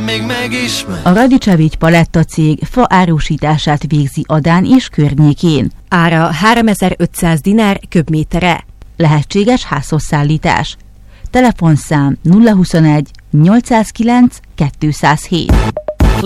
még megismer. A Radicevics Paletta cég fa árusítását végzi Adán és környékén. Ára 3500 dinár köbméterre. Lehetséges házhozszállítás. Telefonszám 021 809 207.